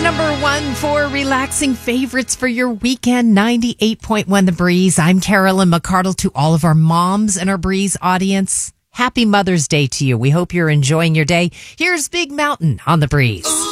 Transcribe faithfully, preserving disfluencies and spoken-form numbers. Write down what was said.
number one for relaxing favorites for your weekend, ninety-eight point one The Breeze. I'm Carolyn McCardle. To all of our moms in our Breeze audience, happy Mother's Day to you. We hope you're enjoying your day. Here's Big Mountain on The Breeze.